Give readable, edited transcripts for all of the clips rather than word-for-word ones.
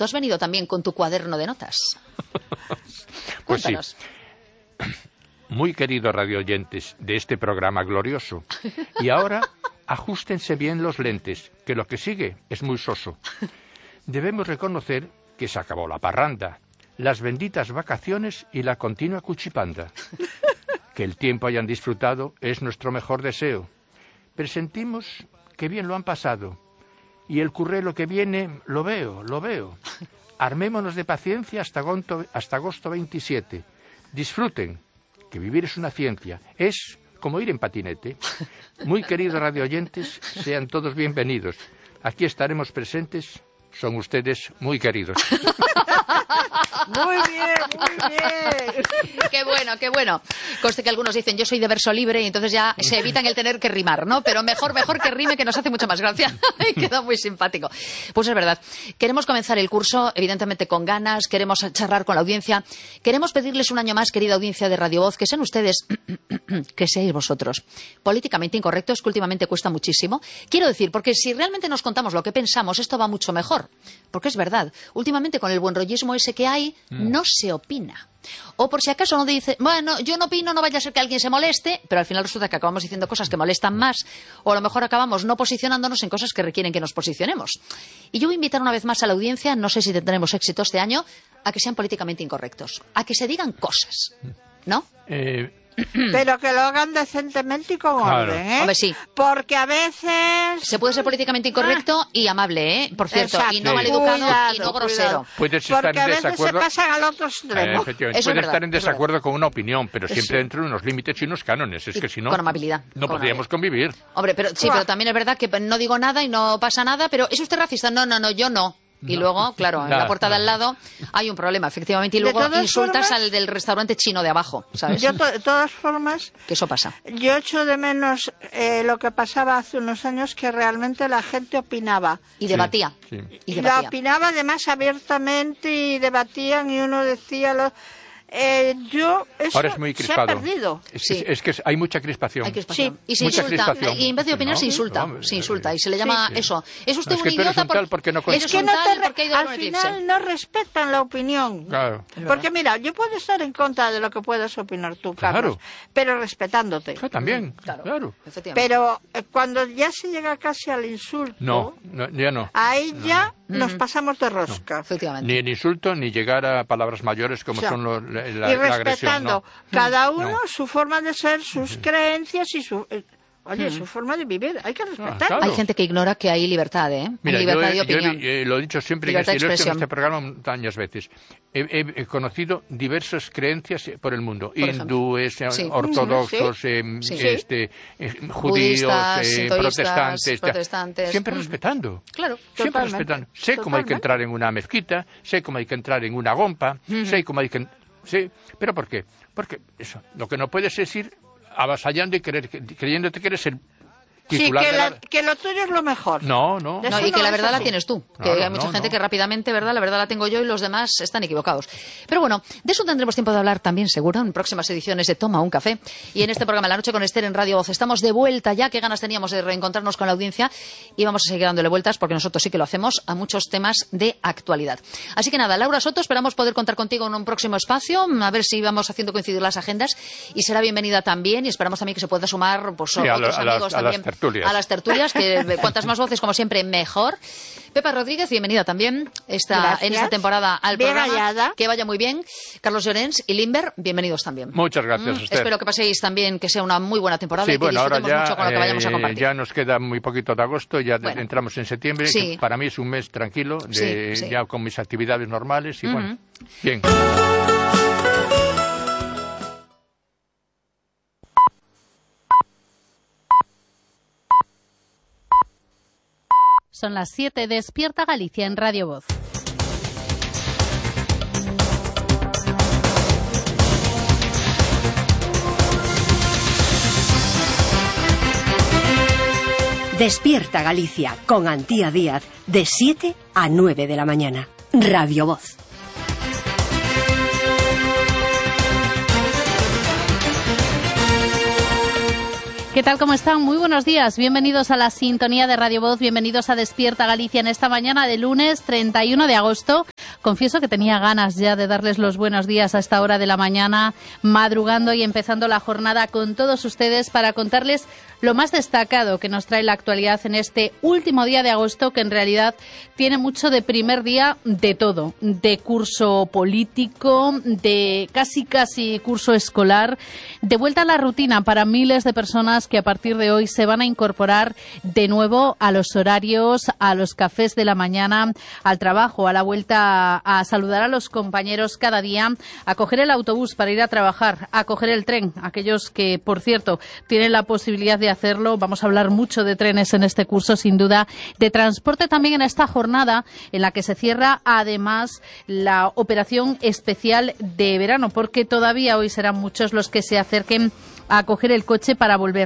Tú has venido también con tu cuaderno de notas. Pues Cuéntanos. Sí. Muy queridos radioyentes de este programa glorioso. Y ahora, ajustense bien los lentes, que lo que sigue es muy soso. Debemos reconocer que se acabó la parranda, las benditas vacaciones y la continua cuchipanda. Que el tiempo hayan disfrutado es nuestro mejor deseo. Presentimos que bien lo han pasado. Y el currelo que viene, lo veo. Armémonos de paciencia hasta agosto 27. Disfruten, que vivir es una ciencia. Es como ir en patinete. Muy queridos radioyentes, sean todos bienvenidos. Aquí estaremos presentes. Son ustedes muy queridos. Muy bien. Qué bueno. Conste que algunos dicen, yo soy de verso libre, y entonces ya se evitan el tener que rimar, ¿no? Pero mejor que rime, que nos hace mucha más gracia. Y queda muy simpático. Pues es verdad. Queremos comenzar el curso, evidentemente, con ganas. Queremos charlar con la audiencia. Queremos pedirles un año más, querida audiencia de Radio Voz, que sean ustedes, que seáis vosotros, políticamente incorrectos, que últimamente cuesta muchísimo. Quiero decir, porque si realmente nos contamos lo que pensamos, esto va mucho mejor. Porque es verdad, últimamente con el buenrollismo ese que hay, no se opina. O por si acaso no dice, bueno, yo no opino, no vaya a ser que alguien se moleste, pero al final resulta que acabamos diciendo cosas que molestan más, o a lo mejor acabamos no posicionándonos en cosas que requieren que nos posicionemos. Y yo voy a invitar una vez más a la audiencia, no sé si tendremos éxito este año, a que sean políticamente incorrectos, a que se digan cosas, ¿no? Pero que lo hagan decentemente y con orden, ¿eh? Hombre, sí. Porque a veces... Se puede ser políticamente incorrecto y amable, ¿eh? Por cierto, exacto. y no maleducado Cuidado, y no grosero. cuidado. Puedes estar Porque en a veces desacuerdo. se pasan al otro extremo. Efectivamente. Eso es Puedes verdad, estar en es desacuerdo verdad. con una opinión, pero Eso. siempre dentro de unos límites y unos cánones. Es que si no, Con amabilidad. no Con podríamos convivir. Hombre, pero sí, pero también es verdad que no digo nada y no pasa nada, pero ¿es usted racista? No, yo no. Y luego, claro, en la puerta de al lado hay un problema, efectivamente, y De luego todas insultas formas, al del restaurante chino de abajo, ¿sabes? Yo, de todas formas, Que eso pasa. yo echo de menos lo que pasaba hace unos años, que realmente la gente opinaba. Y debatía. Sí. Y Y debatía. la opinaba además abiertamente y debatían y uno decía... eso Ahora es muy se ha crispado. perdido. Sí. Es que hay mucha crispación. Hay crispación. Sí. Y se Mucha insulta. crispación. Y en vez de opinar, No, se insulta. no, Se insulta. Y se le llama sí. eso. Es usted Es que un tú eres idiota un tal porque no es conoces. Es que un no tal te porque ha ido al con final Eclipse. no respetan la opinión. Claro. Porque mira, yo puedo estar en contra de lo que puedas opinar tú, Carlos, Claro. pero respetándote. También. Claro. Efectivamente. Pero cuando ya se llega casi al insulto, No, ya no. ahí ya nos pasamos de rosca. Efectivamente. Ni el insulto, ni llegar a palabras mayores como O sea, son y la agresión. respetando No. cada uno No. su forma de ser, sus creencias y su forma de vivir. Hay que respetarlo. claro. Hay gente que ignora que hay libertad, ¿eh? Mira, hay libertad yo de opinión. lo he dicho siempre en Libertad de este expresión. programa muchas veces. He conocido diversas creencias por el mundo. Por ejemplo. Hindúes, Sí. ortodoxos, Sí. judíos, Budistas, sintoístas, protestantes. Siempre respetando. Claro. Siempre Totalmente. respetando. Sé cómo hay que entrar en una mezquita, sé cómo hay que entrar en una gompa, sé cómo hay que... Sí, ¿pero por qué? Porque eso, lo que no puedes es ir avasallando y creyéndote que eres el Sí, titular de la... que lo tuyo es lo mejor. No. No, Eso y que no la es verdad la así. tienes tú. Que Claro, hay mucha gente no. que rápidamente, ¿verdad? La verdad la tengo yo y los demás están equivocados. Pero bueno, de eso tendremos tiempo de hablar también, seguro, en próximas ediciones de Toma un Café. Y en este programa La Noche con Esther en Radio Voz estamos de vuelta ya. Qué ganas teníamos de reencontrarnos con la audiencia. Y vamos a seguir dándole vueltas, porque nosotros sí que lo hacemos, a muchos temas de actualidad. Así que nada, Laura Soto, esperamos poder contar contigo en un próximo espacio. A ver si vamos haciendo coincidir las agendas. Y será bienvenida también. Y esperamos también que se pueda sumar pues, Sí, otros amigos a las también. tertulias. A las tertulias, que cuantas más voces, como siempre, mejor. Pepa Rodríguez, bienvenida también en esta temporada al Bien programa. hallada. Que vaya muy bien. Carlos Llorens y Limber, bienvenidos también. Muchas gracias, Esther. Espero que paséis también, que sea una muy buena temporada Sí, y que bueno, ahora disfrutemos mucho con lo que vayamos a ya, compartir. ya nos queda muy poquito de agosto, ya Bueno. entramos en septiembre, Sí. que para mí es un mes tranquilo, Sí. ya con mis actividades normales y bueno, bien. Son las 7, despierta Galicia en Radio Voz. Despierta Galicia con Antía Díaz de 7 a 9 de la mañana. Radio Voz. ¿Qué tal? ¿Cómo están? Muy buenos días. Bienvenidos a la sintonía de Radio Voz. Bienvenidos a Despierta Galicia en esta mañana de lunes 31 de agosto. Confieso que tenía ganas ya de darles los buenos días a esta hora de la mañana, madrugando y empezando la jornada con todos ustedes para contarles lo más destacado que nos trae la actualidad en este último día de agosto, que en realidad tiene mucho de primer día de todo, de curso político, de casi curso escolar, de vuelta a la rutina para miles de personas que a partir de hoy se van a incorporar de nuevo a los horarios, a los cafés de la mañana, al trabajo, a la vuelta a saludar a los compañeros cada día, a coger el autobús para ir a trabajar, a coger el tren, aquellos que, por cierto, tienen la posibilidad de hacerlo. Vamos a hablar mucho de trenes en este curso, sin duda, de transporte también en esta jornada en la que se cierra además la operación especial de verano, porque todavía hoy serán muchos los que se acerquen a coger el coche para volver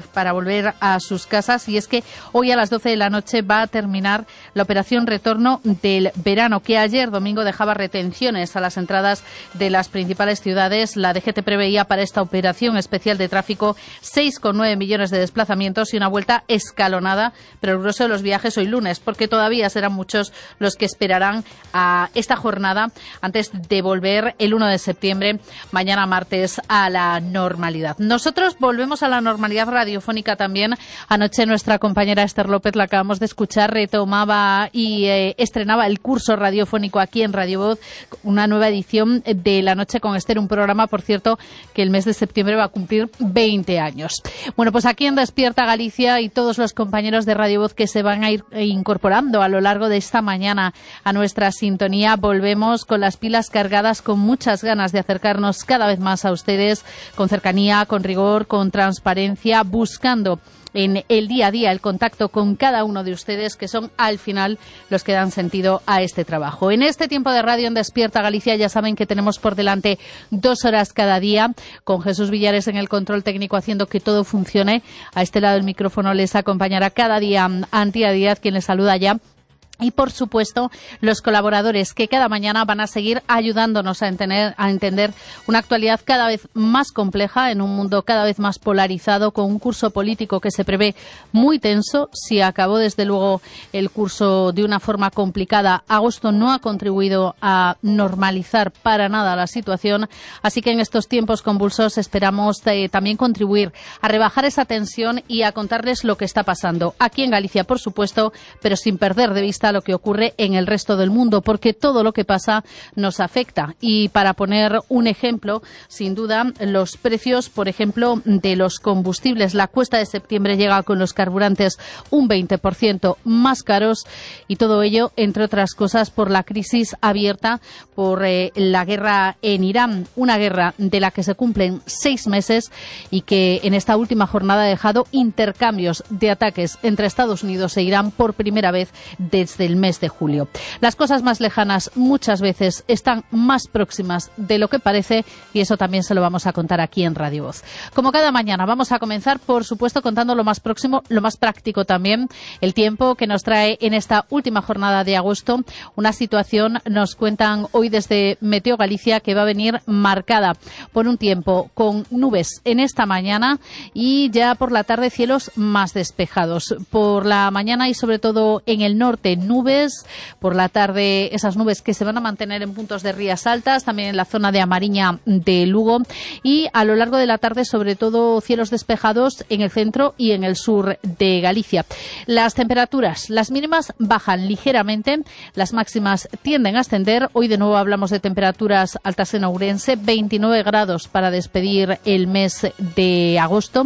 a sus casas, y es que hoy a las 12 de la noche va a terminar la operación retorno del verano, que ayer domingo dejaba retenciones a las entradas de las principales ciudades. La DGT preveía para esta operación especial de tráfico 6,9 millones de desplazamientos y una vuelta escalonada, pero el grueso de los viajes hoy lunes, porque todavía serán muchos los que esperarán a esta jornada antes de volver el 1 de septiembre, mañana martes, a la normalidad. Nosotros volvemos a la normalidad radiofónica también. Anoche nuestra compañera Esther López, la acabamos de escuchar, retomaba y estrenaba el curso radiofónico aquí en Radio Voz, una nueva edición de La Noche con Esther, un programa, por cierto, que el mes de septiembre va a cumplir 20 años. Bueno, pues aquí en Despierta Galicia y todos los compañeros de Radio Voz que se van a ir incorporando a lo largo de esta mañana a nuestra sintonía, volvemos con las pilas cargadas, con muchas ganas de acercarnos cada vez más a ustedes, con cercanía, con rigor, con transparencia, buscando en el día a día el contacto con cada uno de ustedes, que son al final los que dan sentido a este trabajo. En este tiempo de radio en Despierta Galicia ya saben que tenemos por delante 2 horas cada día, con Jesús Villares en el control técnico haciendo que todo funcione. A este lado del micrófono les acompañará cada día Antía Díaz, quien les saluda ya. Y, por supuesto, los colaboradores que cada mañana van a seguir ayudándonos a entender una actualidad cada vez más compleja en un mundo cada vez más polarizado, con un curso político que se prevé muy tenso. Si acabó, desde luego, el curso de una forma complicada, agosto no ha contribuido a normalizar para nada la situación. Así que en estos tiempos convulsos esperamos también contribuir a rebajar esa tensión y a contarles lo que está pasando aquí en Galicia, por supuesto, pero sin perder de vista lo que ocurre en el resto del mundo, porque todo lo que pasa nos afecta. Y para poner un ejemplo, sin duda, los precios, por ejemplo, de los combustibles. La cuesta de septiembre llega con los carburantes un 20% más caros, y todo ello, entre otras cosas, por la crisis abierta por la guerra en Irán, una guerra de la que se cumplen 6 meses y que en esta última jornada ha dejado intercambios de ataques entre Estados Unidos e Irán por primera vez desde el mes de julio. Las cosas más lejanas muchas veces están más próximas de lo que parece, y eso también se lo vamos a contar aquí en Radio Voz. Como cada mañana, vamos a comenzar, por supuesto, contando lo más próximo, lo más práctico también, el tiempo que nos trae en esta última jornada de agosto. Una situación, nos cuentan hoy desde Meteo Galicia, que va a venir marcada por un tiempo con nubes en esta mañana y ya por la tarde cielos más despejados. Por la mañana y sobre todo en el norte, nubes, por la tarde esas nubes que se van a mantener en puntos de Rías Altas, también en la zona de Amariña de Lugo, y a lo largo de la tarde sobre todo cielos despejados en el centro y en el sur de Galicia. Las temperaturas, las mínimas bajan ligeramente, las máximas tienden a ascender. Hoy de nuevo hablamos de temperaturas altas en Ourense, 29 grados para despedir el mes de agosto,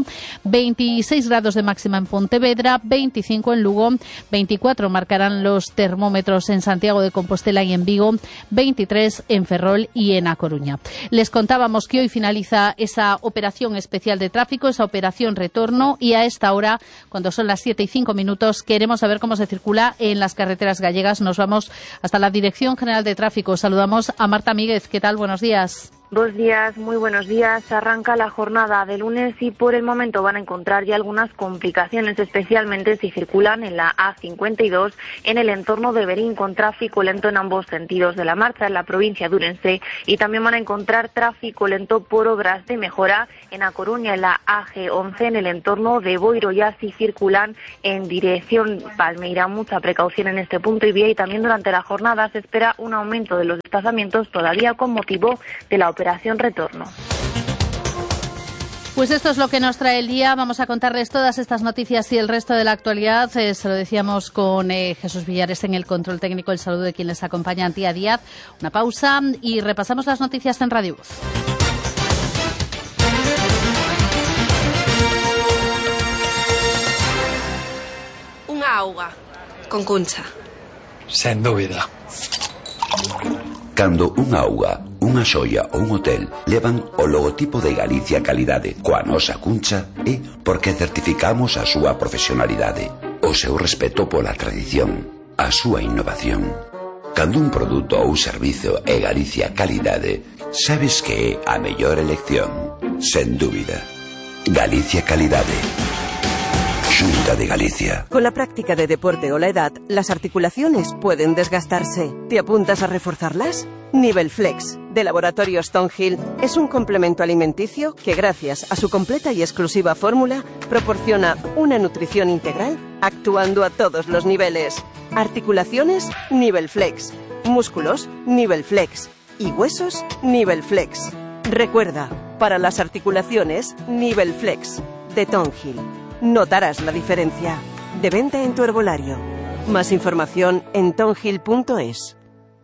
26 grados de máxima en Pontevedra, 25 en Lugo, 24 marcarán los termómetros en Santiago de Compostela y en Vigo, 23 en Ferrol y en A Coruña. Les contábamos que hoy finaliza esa operación especial de tráfico, esa operación retorno, y a esta hora, cuando son las 7:05, queremos saber cómo se circula en las carreteras gallegas. Nos vamos hasta la Dirección General de Tráfico. Saludamos a Marta Míguez. ¿Qué tal? Buenos días. Bos días, muy buenos días. Arranca la jornada de lunes y por el momento van a encontrar ya algunas complicaciones, especialmente si circulan en la A52 en el entorno de Berín, con tráfico lento en ambos sentidos de la marcha en la provincia de Ourense, y también van a encontrar tráfico lento por obras de mejora en A Coruña, en la AG11 en el entorno de Boiro. Ya si circulan en dirección Palmeira, mucha precaución en este punto y vía, y también durante la jornada se espera un aumento de los desplazamientos todavía con motivo de la operación retorno. Pues esto es lo que nos trae el día. Vamos a contarles todas estas noticias y el resto de la actualidad. Se lo decíamos con Jesús Villares en el control técnico. El saludo de quien les acompaña, Antía Díaz. Una pausa y repasamos las noticias en Radio Voz. Unha auga con cuncha. Sen dúbida. Cando unha auga, unha xoia ou un hotel levan o logotipo de Galicia Calidade coa nosa cuncha, é porque certificamos a súa profesionalidade, o seu respeto pola tradición, a súa innovación. Cando un produto ou servizo é Galicia Calidade, sabes que é a mellor elección, sen dúbida. Galicia Calidade. Xunta de Galicia. Con la práctica de deporte o la edad, las articulaciones pueden desgastarse. ¿Te apuntas a reforzarlas? Nivel Flex, de Laboratorios Tonhill, es un complemento alimenticio que, gracias a su completa y exclusiva fórmula, proporciona una nutrición integral actuando a todos los niveles. Articulaciones, Nivel Flex. Músculos, Nivel Flex. Y huesos, Nivel Flex. Recuerda, para las articulaciones, Nivel Flex, de Tonhill. Notarás la diferencia. De venta en tu herbolario. Más información en tonhill.es.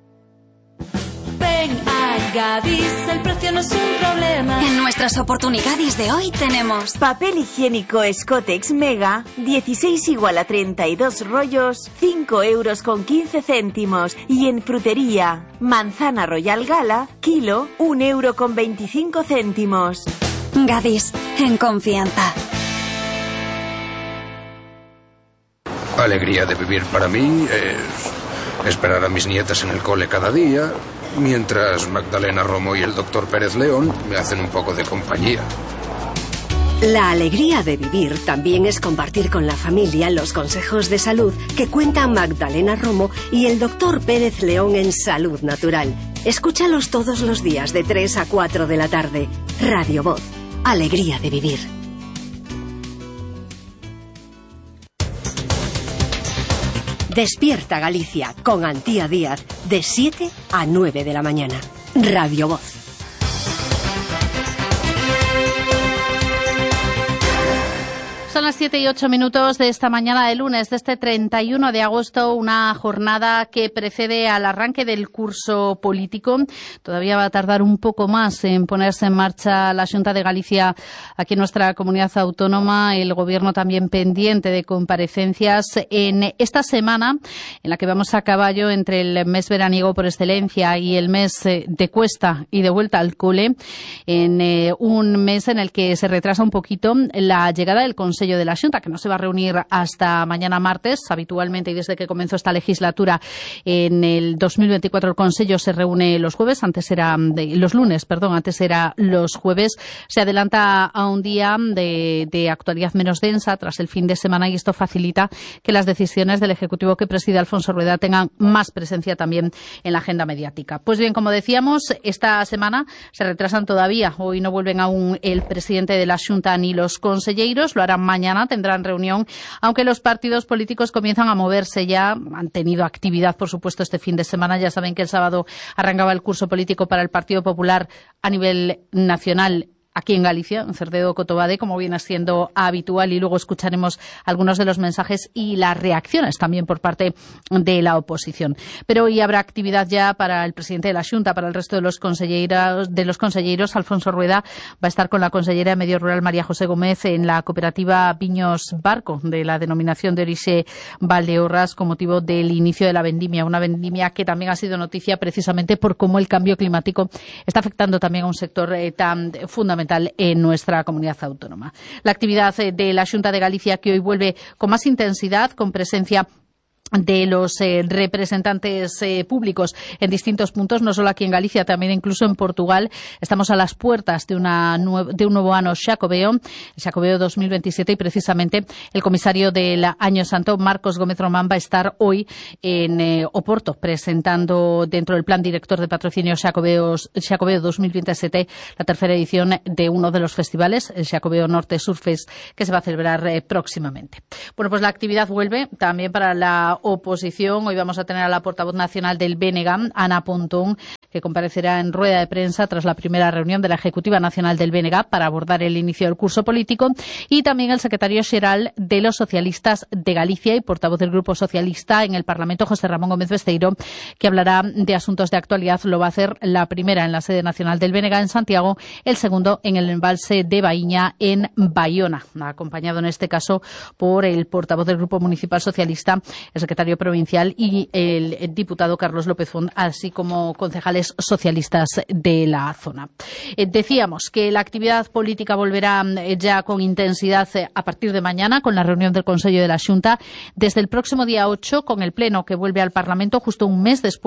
Ven a Gadis, el precio no es un problema. En nuestras oportunidades de hoy tenemos papel higiénico Scotex Mega, 16 igual a 32 rollos, 5 euros con 15 céntimos. Y en frutería, manzana Royal Gala, kilo, 1 euro con 25 céntimos. Gadis, en confianza. Alegría de vivir para mí es esperar a mis nietas en el cole cada día, mientras Magdalena Romo y el doctor Pérez León me hacen un poco de compañía. La alegría de vivir también es compartir con la familia los consejos de salud que cuentan Magdalena Romo y el doctor Pérez León en Salud Natural. Escúchalos todos los días de 3 a 4 de la tarde. Radio Voz. Alegría de vivir. Despierta Galicia con Antía Díaz de 7 a 9 de la mañana. Radio Voz. Son las 7 y 8 minutos de esta mañana de lunes, de este 31 de agosto, una jornada que precede al arranque del curso político. Todavía va a tardar un poco más en ponerse en marcha la Xunta de Galicia aquí en nuestra comunidad autónoma. El Gobierno también pendiente de comparecencias en esta semana en la que vamos a caballo entre el mes veraniego por excelencia y el mes de cuesta y de vuelta al cole, en un mes en el que se retrasa un poquito la llegada del Consejo de la Xunta, que no se va a reunir hasta mañana martes. Habitualmente, y desde que comenzó esta legislatura en el 2024, el Consejo se reúne los jueves, antes era los lunes, antes era los jueves. Se adelanta a un día de actualidad menos densa tras el fin de semana, y esto facilita que las decisiones del Ejecutivo que preside Alfonso Rueda tengan más presencia también en la agenda mediática. Pues bien, como decíamos, esta semana se retrasan todavía. Hoy no vuelven aún el presidente de la Xunta ni los conselleiros. Lo harán mañana, tendrán reunión, aunque los partidos políticos comienzan a moverse ya. Han tenido actividad, por supuesto, este fin de semana. Ya saben que el sábado arrancaba el curso político para el Partido Popular a nivel nacional aquí en Galicia, en Cerdedo Cotobade, como viene siendo habitual, y luego escucharemos algunos de los mensajes y las reacciones también por parte de la oposición. Pero hoy habrá actividad ya para el presidente de la Xunta, para el resto de los conselleiros. Alfonso Rueda va a estar con la consellera de Medio Rural, María José Gómez, en la cooperativa Viños Barco, de la denominación de origen Valdeorras, con motivo del inicio de la vendimia, una vendimia que también ha sido noticia precisamente por cómo el cambio climático está afectando también a un sector tan fundamental en nuestra comunidad autónoma. La actividad de la Xunta de Galicia, que hoy vuelve con más intensidad, con presencia de los representantes públicos en distintos puntos, no solo aquí en Galicia, también incluso en Portugal. Estamos a las puertas de un nuevo ano Xacobeo, el Xacobeo 2027, y precisamente el comisario del Año Santo, Marcos Gómez Román, va a estar hoy en Oporto presentando dentro del plan director de patrocinio Xacobeo 2027 la tercera edición de uno de los festivales, el Xacobeo Norte Surfest, que se va a celebrar próximamente. Bueno, pues la actividad vuelve también para la oposición. Hoy vamos a tener a la portavoz nacional del BNG, Ana Pontón, que comparecerá en rueda de prensa tras la primera reunión de la Ejecutiva Nacional del BNG para abordar el inicio del curso político, y también el secretario xeral de los socialistas de Galicia y portavoz del Grupo Socialista en el Parlamento, José Ramón Gómez Besteiro, que hablará de asuntos de actualidad. Lo va a hacer la primera en la sede nacional del BNG en Santiago, el segundo en el embalse de Baíña en Bayona, acompañado en este caso por el portavoz del Grupo Municipal Socialista, el secretario provincial y el diputado Carlos López Font, así como concejales socialistas de la zona. Decíamos que la actividad política volverá ya con intensidad a partir de mañana, con la reunión del Consello de la Xunta, desde el próximo día 8, con el Pleno que vuelve al Parlamento justo 2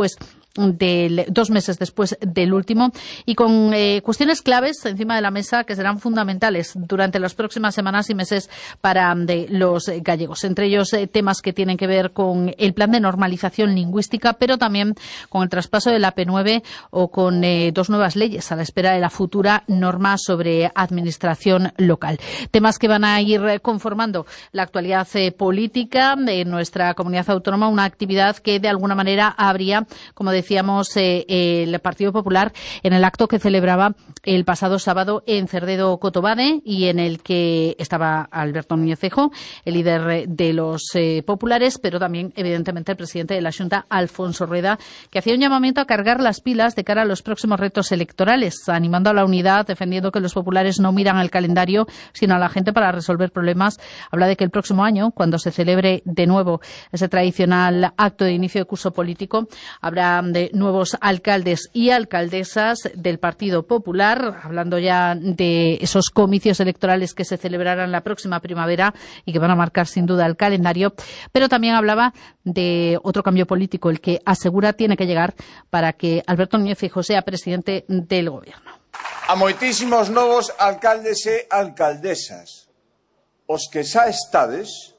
meses después del último, y con cuestiones claves encima de la mesa que serán fundamentales durante las próximas semanas y meses para los gallegos. Entre ellos temas que tienen que ver con el plan de normalización lingüística, pero también con el traspaso de la P9 o con 2 nuevas leyes a la espera de la futura norma sobre administración local. Temas que van a ir conformando la actualidad política de nuestra comunidad autónoma, una actividad que de alguna manera abría, como decíamos, el Partido Popular en el acto que celebraba el pasado sábado en Cerdedo Cotobade, y en el que estaba Alberto Núñez Feijóo, el líder de los populares, pero también evidentemente el presidente de la Xunta, Alfonso Rueda, que hacía un llamamiento a cargar las pilas de cara a los próximos retos electorales, animando a la unidad, defendiendo que los populares no miran al calendario sino a la gente para resolver problemas. Habla de que el próximo año, cuando se celebre de nuevo ese tradicional acto de inicio de curso político, habrá de nuevos alcaldes y alcaldesas del Partido Popular, hablando ya de esos comicios electorales que se celebrarán la próxima primavera y que van a marcar sin duda el calendario, pero también hablaba de otro cambio político, el que asegura tiene que llegar para que Alberto Núñez Feijóo sea presidente del Gobierno. A moitísimos novos alcaldes e alcaldesas, os que xa estades,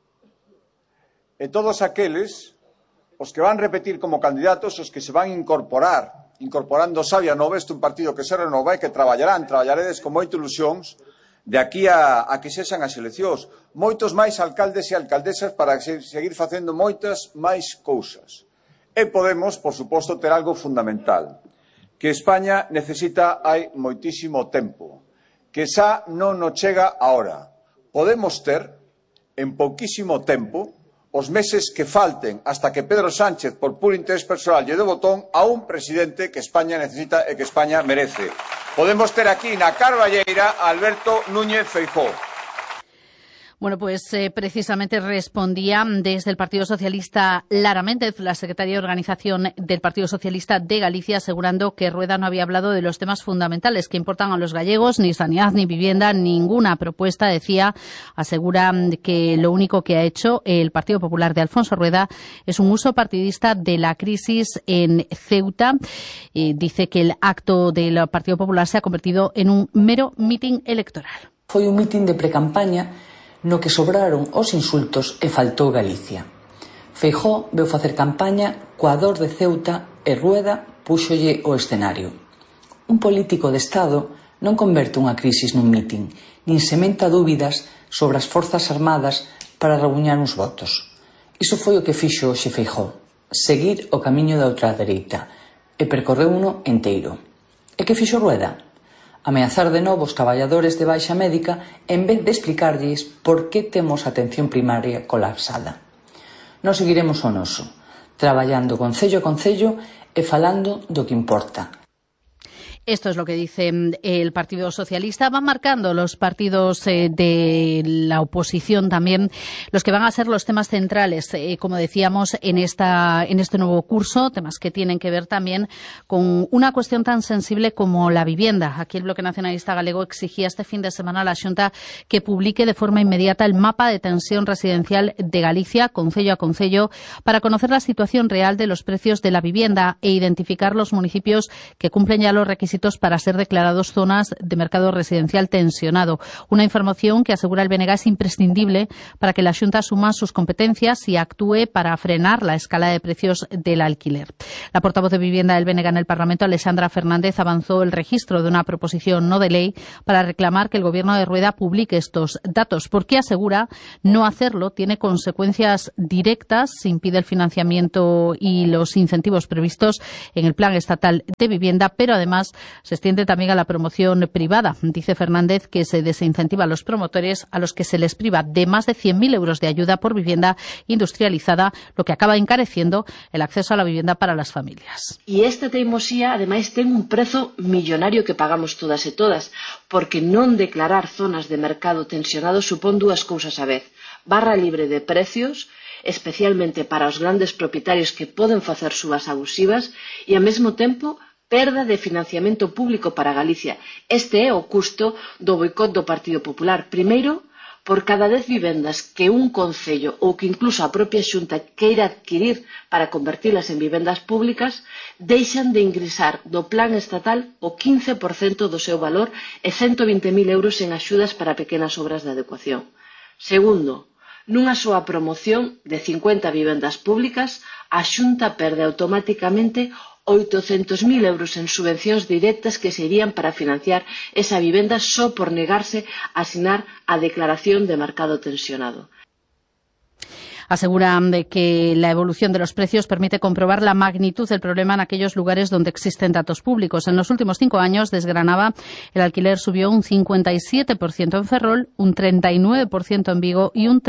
e todos aqueles os que van repetir como candidatos, os que se van incorporando Sabia Nova, este un partido que se renova e que traballaredes con moita ilusións de aquí a que sexan as eleccións. Moitos máis alcaldes e alcaldesas para seguir facendo moitas máis cousas. E podemos, por suposto, ter algo fundamental, que España necesita hai moitísimo tempo, que xa non nos chega ahora. Podemos ter, en pouquísimo tempo, os meses que falten hasta que Pedro Sánchez, por puro interés personal, lle dé botón a un presidente que España necesita e que España merece. Podemos ter aquí na Carballeira a Alberto Núñez Feijóo. Bueno, pues precisamente respondía desde el Partido Socialista Lara Méndez, la secretaria de Organización del Partido Socialista de Galicia, asegurando que Rueda no había hablado de los temas fundamentales que importan a los gallegos, ni sanidad, ni vivienda, ninguna propuesta, decía. Asegura que lo único que ha hecho el Partido Popular de Alfonso Rueda es un uso partidista de la crisis en Ceuta. Dice que el acto del Partido Popular se ha convertido en un mero mitin electoral. Foi un mitin de precampaña no que sobraron os insultos e faltou Galicia. Feijóo veu facer campaña coa dor de Ceuta e Rueda púxolle o escenario. Un político de Estado non converte unha crisis nun mitin, nin sementa dúbidas sobre as forzas armadas para rabuñar uns votos. Iso foi o que fixo hoxe Feijóo, seguir o camiño da ultradereita, e percorreuno enteiro. E que fixo Rueda? Ameazar de novo os traballadores de baixa médica en vez de explicarlles por que temos a atención primaria colapsada. Nós seguiremos o noso, traballando concello a concello e falando do que importa. Esto es lo que dice el Partido Socialista. Van marcando los partidos de la oposición también los que van a ser los temas centrales, como decíamos, en este nuevo curso, temas que tienen que ver también con una cuestión tan sensible como la vivienda. Aquí el Bloque Nacionalista Galego exigía este fin de semana a la Xunta que publique de forma inmediata el mapa de tensión residencial de Galicia, concello a concello, para conocer la situación real de los precios de la vivienda e identificar los municipios que cumplen ya los requisitos para ser declarados zonas de mercado residencial tensionado. Una información que asegura el BNG es imprescindible para que la Xunta asuma sus competencias y actúe para frenar la escalada de precios del alquiler. La portavoz de Vivienda del BNG en el Parlamento, Alexandra Fernández, avanzó el registro de una proposición no de ley para reclamar que el Gobierno de Rueda publique estos datos, porque asegura no hacerlo tiene consecuencias directas, impide el financiamiento y los incentivos previstos en el Plan Estatal de Vivienda, pero además se extiende también a la promoción privada. Dice Fernández que se desincentiva a los promotores a los que se les priva de más de 100.000 euros de ayuda por vivienda industrializada, lo que acaba encareciendo el acceso a la vivienda para las familias. E esta teimosía, ademais, ten un prezo millonario que pagamos todas e todas, porque non declarar zonas de mercado tensionado supón dúas cousas a vez: barra libre de precios, especialmente para os grandes propietarios que poden facer subas abusivas, e ao mesmo tempo perda de financiamento público para Galicia. Este é o custo do boicot do Partido Popular. Primeiro, por cada 10 vivendas que un concello ou que incluso a propia Xunta queira adquirir para convertilas en vivendas públicas, deixan de ingresar do plan estatal o 15% do seu valor e 120.000 euros en axudas para pequenas obras de adecuación. Segundo, nunha soa promoción de 50 vivendas públicas, a Xunta perde automáticamente 800.000 euros en subvencións directas que se irían para financiar esa vivenda só por negarse a asinar a declaración de mercado tensionado. Aseguran de que la evolución de los precios permite comprobar la magnitud del problema en aquellos lugares donde existen datos públicos. En los últimos 5 años, desgranaba, el alquiler subió un 57% en Ferrol, un 39% en Vigo y un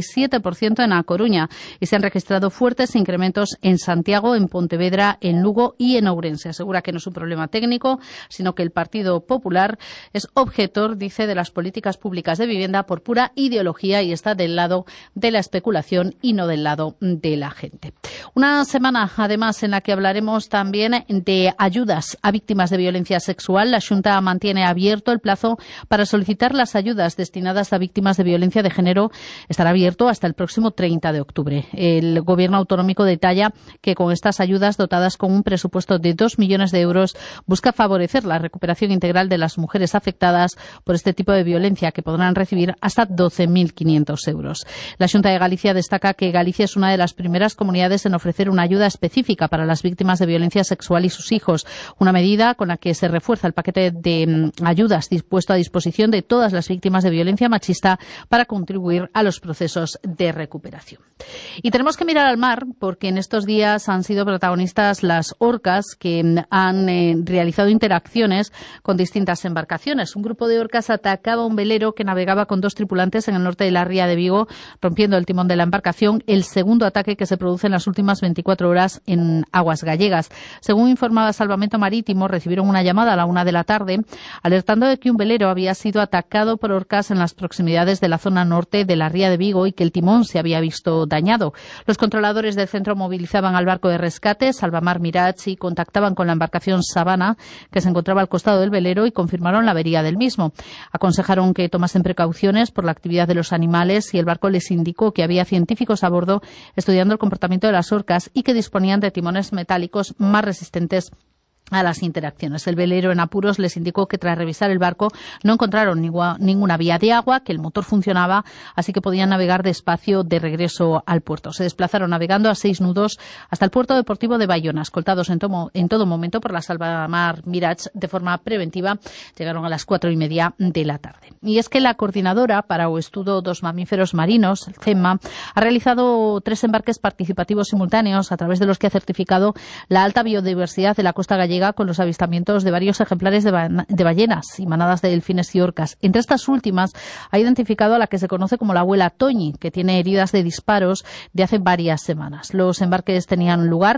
37% en A Coruña. Y se han registrado fuertes incrementos en Santiago, en Pontevedra, en Lugo y en Ourense. Asegura que no es un problema técnico, sino que el Partido Popular es objetor, dice, de las políticas públicas de vivienda por pura ideología y está del lado de la especulación y no del lado de la gente. Una semana, además, en la que hablaremos también de ayudas a víctimas de violencia sexual. La Xunta mantiene abierto el plazo para solicitar las ayudas destinadas a víctimas de violencia de género. Estará abierto hasta el próximo 30 de octubre. El Gobierno autonómico detalla que con estas ayudas, dotadas con un presupuesto de 2 millones de euros, busca favorecer la recuperación integral de las mujeres afectadas por este tipo de violencia, que podrán recibir hasta 12.500 euros. La Xunta de Galicia destaca que Galicia es una de las primeras comunidades en ofrecer una ayuda específica para las víctimas de violencia sexual y sus hijos, una medida con la que se refuerza el paquete de ayudas puesto a disposición de todas las víctimas de violencia machista para contribuir a los procesos de recuperación. Y tenemos que mirar al mar, porque en estos días han sido protagonistas las orcas, que han realizado interacciones con distintas embarcaciones. Un grupo de orcas atacaba un velero que navegaba con 2 tripulantes en el norte de la ría de Vigo, rompiendo el timón de la embarcación, el segundo ataque que se produce en las últimas 24 horas en aguas gallegas. Según informaba Salvamento Marítimo, recibieron una llamada a la 1 de la tarde alertando de que un velero había sido atacado por orcas en las proximidades de la zona norte de la ría de Vigo y que el timón se había visto dañado. Los controladores del centro movilizaban al barco de rescate Salvamar Mirage y contactaban con la embarcación Sabana, que se encontraba al costado del velero, y confirmaron la avería del mismo. Aconsejaron que tomasen precauciones por la actividad de los animales y el barco les indicó que había científicos a bordo estudiando el comportamiento de las orcas y que disponían de timones metálicos más resistentes a las interacciones. El velero en apuros les indicó que tras revisar el barco no encontraron ninguna vía de agua, que el motor funcionaba, así que podían navegar despacio de regreso al puerto. Se desplazaron navegando a 6 nudos hasta el puerto deportivo de Bayona, escoltados en todo momento por la Salvamar Mirage de forma preventiva. Llegaron a las 4:30 de la tarde. Y es que la Coordinadora para o Estudo dos Mamíferos Marinos, CEMMA, ha realizado 3 embarques participativos simultáneos a través de los que ha certificado la alta biodiversidad de la costa gallega, con los avistamientos de varios ejemplares de ballenas y manadas de delfines y orcas. Entre estas últimas ha identificado a la que se conoce como la abuela Toñi, que tiene heridas de disparos de hace varias semanas. Los embarques tenían lugar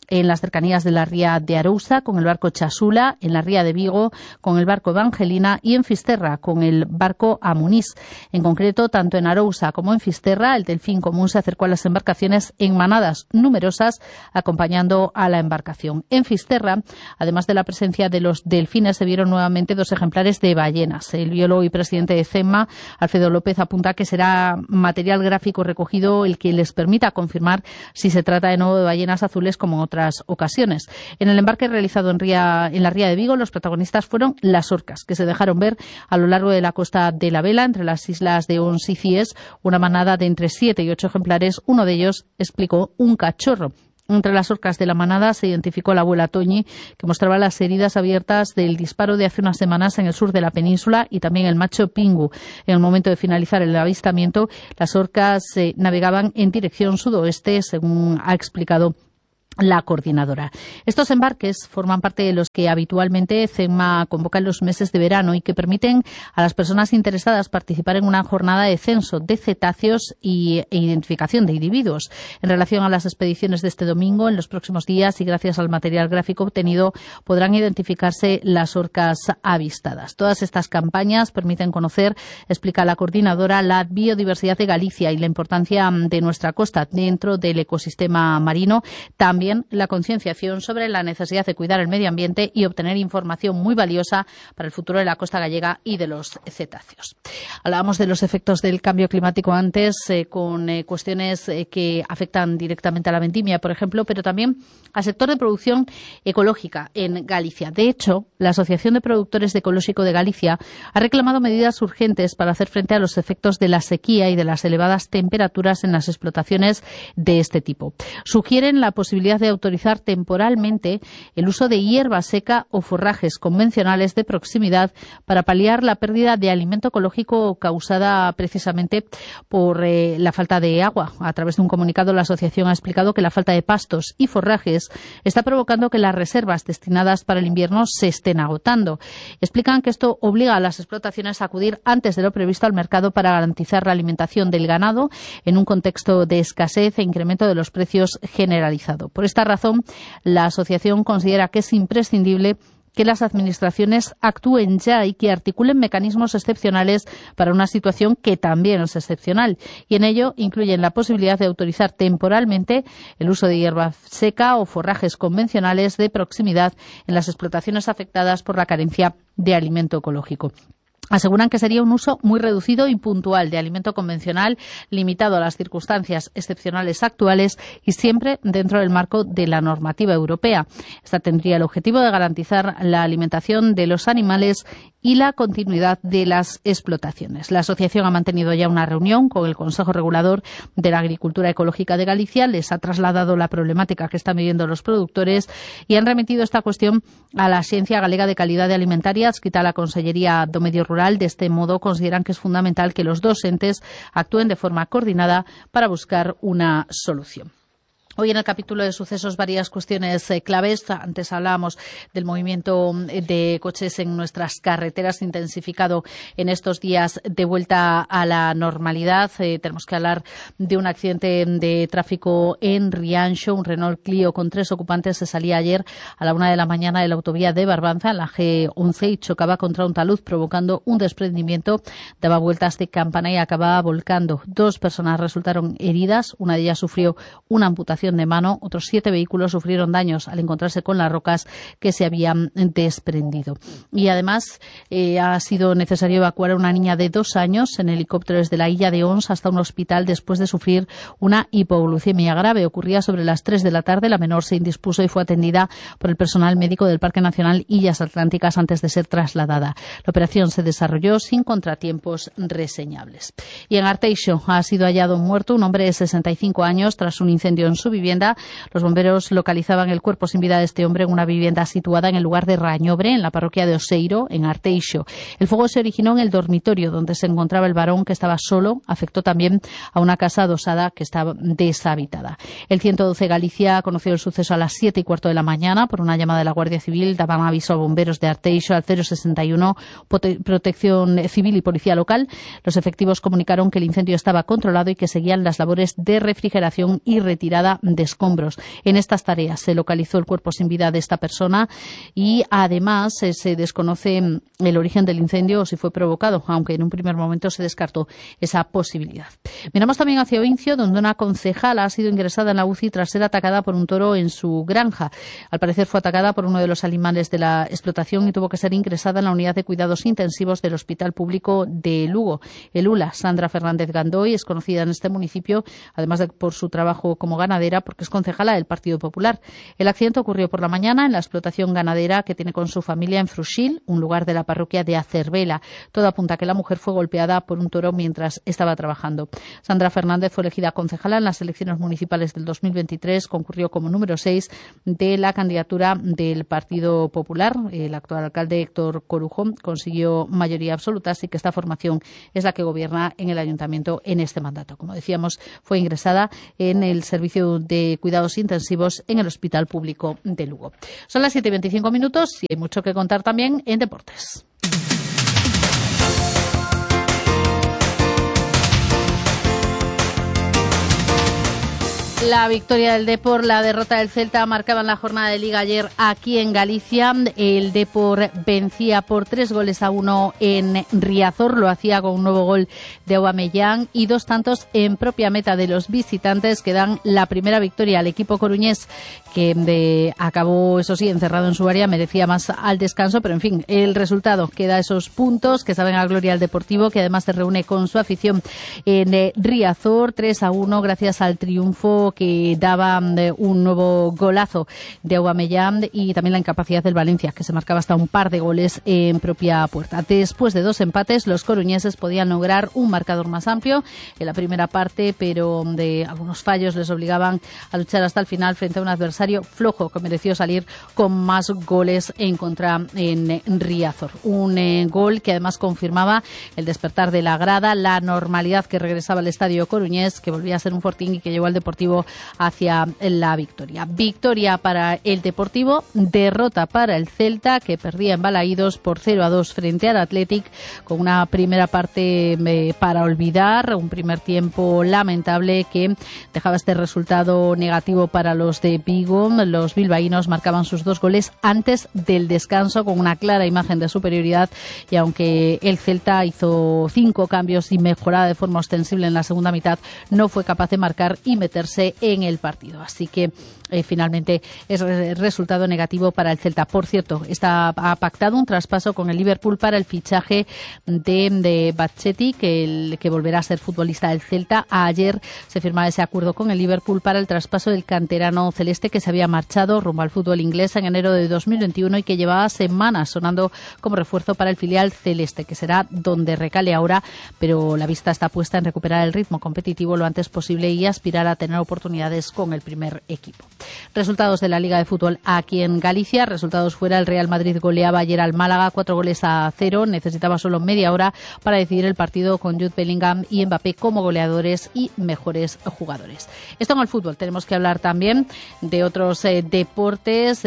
en las cercanías de la ría de Arousa con el barco Chasula, en la ría de Vigo con el barco Evangelina y en Fisterra con el barco Amunís. En concreto, tanto en Arousa como en Fisterra, el Delfín Común se acercó a las embarcaciones en manadas numerosas, acompañando a la embarcación. En Fisterra, además de la presencia de los delfines, se vieron nuevamente 2 ejemplares de ballenas. El biólogo y presidente de CEMA, Alfredo López, apunta que será material gráfico recogido el que les permita confirmar si se trata de nuevo de ballenas azules como en otras ocasiones. En el embarque realizado en la ría de Vigo, los protagonistas fueron las orcas, que se dejaron ver a lo largo de la costa de la Vela, entre las islas de Ons y Cies, una manada de entre 7 y 8 ejemplares. Uno de ellos, explicó, un cachorro. Entre las orcas de la manada se identificó la abuela Toñi, que mostraba las heridas abiertas del disparo de hace unas semanas en el sur de la península, y también el macho Pingu. En el momento de finalizar el avistamiento, las orcas navegaban en dirección sudoeste, según ha explicado la coordinadora. Estos embarques forman parte de los que habitualmente CEMA convoca en los meses de verano y que permiten a las personas interesadas participar en una jornada de censo de cetáceos e identificación de individuos. En relación a las expediciones de este domingo, en los próximos días y gracias al material gráfico obtenido, podrán identificarse las orcas avistadas. Todas estas campañas permiten conocer, explica la coordinadora, la biodiversidad de Galicia y la importancia de nuestra costa dentro del ecosistema marino. También la concienciación sobre la necesidad de cuidar el medio ambiente y obtener información muy valiosa para el futuro de la costa gallega y de los cetáceos. Hablábamos de los efectos del cambio climático antes, con cuestiones que afectan directamente a la vendimia, por ejemplo, pero también al sector de producción ecológica en Galicia. De hecho, la Asociación de Productores de Ecolóxico de Galicia ha reclamado medidas urgentes para hacer frente a los efectos de la sequía y de las elevadas temperaturas en las explotaciones de este tipo. Sugieren la posibilidad de autorizar temporalmente el uso de hierba seca o forrajes convencionales de proximidad para paliar la pérdida de alimento ecológico causada precisamente por la falta de agua. A través de un comunicado, la asociación ha explicado que la falta de pastos y forrajes está provocando que las reservas destinadas para el invierno se estén agotando. Explican que esto obliga a las explotaciones a acudir antes de lo previsto al mercado para garantizar la alimentación del ganado en un contexto de escasez e incremento de los precios generalizado. Por esta razón, la asociación considera que es imprescindible que las administraciones actúen ya y que articulen mecanismos excepcionales para una situación que también es excepcional. Y en ello incluyen la posibilidad de autorizar temporalmente el uso de hierba seca o forrajes convencionales de proximidad en las explotaciones afectadas por la carencia de alimento ecológico. Aseguran que sería un uso muy reducido y puntual de alimento convencional, limitado a las circunstancias excepcionales actuales y siempre dentro del marco de la normativa europea. Esta tendría el objetivo de garantizar la alimentación de los animales y la continuidad de las explotaciones. La asociación ha mantenido ya una reunión con el Consejo Regulador de la Agricultura Ecológica de Galicia, les ha trasladado la problemática que están viviendo los productores y han remitido esta cuestión a la Agencia Galega de Calidad Alimentaria, adscrita a la Consellería do Medio Rural. De este modo, consideran que es fundamental que los dos entes actúen de forma coordinada para buscar una solución. Hoy en el capítulo de sucesos varias cuestiones claves. Antes hablábamos del movimiento de coches en nuestras carreteras intensificado en estos días de vuelta a la normalidad. Tenemos que hablar de un accidente de tráfico en Rianxo. Un Renault Clio con 3 ocupantes se salía ayer a la 1 de la mañana de la autovía de Barbanza, en la G11, y chocaba contra un talud provocando un desprendimiento. Daba vueltas de campana y acababa volcando. 2 personas resultaron heridas. Una de ellas sufrió una amputación de mano. Otros 7 vehículos sufrieron daños al encontrarse con las rocas que se habían desprendido. Y además ha sido necesario evacuar a una niña de 2 años en helicóptero desde la Illa de Ons hasta un hospital después de sufrir una hipoglucemia grave. Ocurría sobre las 3 de la tarde. La menor se indispuso y fue atendida por el personal médico del Parque Nacional Illas Atlánticas antes de ser trasladada. La operación se desarrolló sin contratiempos reseñables. Y en Arteixo ha sido hallado muerto un hombre de 65 años tras un incendio en su vivienda. Los bomberos localizaban el cuerpo sin vida de este hombre en una vivienda situada en el lugar de Rañobre, en la parroquia de Oseiro, en Arteixo. El fuego se originó en el dormitorio donde se encontraba el varón, que estaba solo. Afectó también a una casa adosada que estaba deshabitada. El 112 Galicia conoció el suceso a las 7:15 de la mañana. Por una llamada de la Guardia Civil daban aviso a bomberos de Arteixo al 061 Protección Civil y Policía Local. Los efectivos comunicaron que el incendio estaba controlado y que seguían las labores de refrigeración y retirada recogida de escombros. En estas tareas se localizó el cuerpo sin vida de esta persona y además se desconoce el origen del incendio o si fue provocado, aunque en un primer momento se descartó esa posibilidad. Miramos también hacia Oincio, donde una concejala ha sido ingresada en la UCI tras ser atacada por un toro en su granja. Al parecer fue atacada por uno de los animales de la explotación y tuvo que ser ingresada en la unidad de cuidados intensivos del Hospital Público de Lugo. El ULA, Sandra Fernández Gandoy, es conocida en este municipio, además de por su trabajo como ganadera, porque es concejala del Partido Popular. El accidente ocurrió por la mañana en la explotación ganadera que tiene con su familia en Fruxil, un lugar de la parroquia de Acervela. Todo apunta a que la mujer fue golpeada por un toro mientras estaba trabajando. Sandra Fernández fue elegida concejala en las elecciones municipales del 2023, concurrió como número 6 de la candidatura del Partido Popular. El actual alcalde Héctor Corujo consiguió mayoría absoluta, así que esta formación es la que gobierna en el ayuntamiento en este mandato. Como decíamos, fue ingresada en el servicio de cuidados intensivos en el Hospital Público de Lugo. Son las 7:25 y hay mucho que contar también en deportes. La victoria del Depor, la derrota del Celta marcaban la jornada de Liga ayer aquí en Galicia. El Depor vencía por 3-1 en Riazor, lo hacía con un nuevo gol de Aubameyang y 2 tantos en propia meta de los visitantes que dan la primera victoria al equipo coruñés, que acabó, eso sí, encerrado en su área, merecía más al descanso, pero en fin, el resultado que da esos puntos que saben a gloria al Deportivo, que además se reúne con su afición en Riazor, 3-1 gracias al triunfo que daba un nuevo golazo de Aubameyang y también la incapacidad del Valencia, que se marcaba hasta un par de goles en propia puerta. Después de 2 empates, los coruñeses podían lograr un marcador más amplio en la primera parte, pero de algunos fallos les obligaban a luchar hasta el final frente a un adversario flojo que mereció salir con más goles en contra en Riazor. Un gol que además confirmaba el despertar de la grada, la normalidad que regresaba al estadio coruñés, que volvía a ser un fortín y que llevó al Deportivo hacia la victoria. Victoria para el Deportivo, derrota para el Celta, que perdía en Balaídos por 0-2 frente al Athletic, con una primera parte para olvidar, un primer tiempo lamentable que dejaba este resultado negativo para los de Vigo. Los bilbaínos marcaban sus 2 goles antes del descanso con una clara imagen de superioridad, y aunque el Celta hizo 5 cambios y mejoraba de forma ostensible en la segunda mitad, no fue capaz de marcar y meterse en el partido. Así que finalmente es resultado negativo para el Celta. Por cierto, ha pactado un traspaso con el Liverpool para el fichaje de Bachetti, que volverá a ser futbolista del Celta. Ayer se firmaba ese acuerdo con el Liverpool para el traspaso del canterano celeste, que se había marchado rumbo al fútbol inglés en enero de 2021 y que llevaba semanas sonando como refuerzo para el filial celeste, que será donde recale ahora, pero la vista está puesta en recuperar el ritmo competitivo lo antes posible y aspirar a tener oportunidades con el primer equipo. Resultados de la Liga de Fútbol aquí en Galicia. Resultados fuera: el Real Madrid goleaba ayer al Málaga 4-0. Necesitaba solo media hora para decidir el partido, con Jude Bellingham y Mbappé como goleadores y mejores jugadores. Esto en el fútbol. Tenemos que hablar también de otros deportes,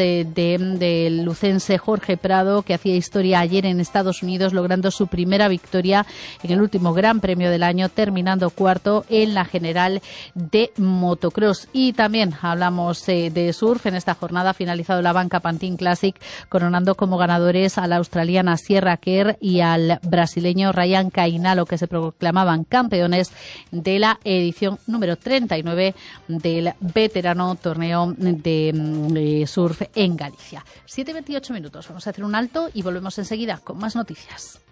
del lucense Jorge Prado, que hacía historia ayer en Estados Unidos, logrando su primera victoria en el último Gran Premio del año, terminando cuarto en la general de motocross. Y también hablamos de surf. En esta jornada ha finalizado la Banca Pantin Classic, coronando como ganadores a la australiana Sierra Kerr y al brasileño Ryan Cainalo, que se proclamaban campeones de la edición número 39 del veterano torneo de surf en Galicia. 7:28. Vamos a hacer un alto y volvemos enseguida con más noticias.